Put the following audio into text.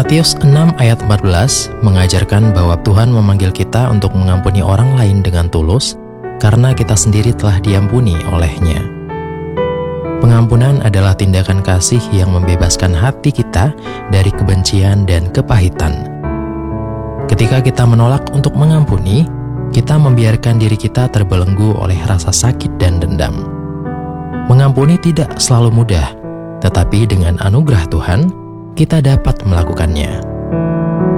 Matius 6 ayat 14 mengajarkan bahwa Tuhan memanggil kita untuk mengampuni orang lain dengan tulus karena kita sendiri telah diampuni oleh-Nya. Pengampunan adalah tindakan kasih yang membebaskan hati kita dari kebencian dan kepahitan. Ketika kita menolak untuk mengampuni, kita membiarkan diri kita terbelenggu oleh rasa sakit dan dendam. Mengampuni tidak selalu mudah, tetapi dengan anugerah Tuhan, kita dapat melakukannya.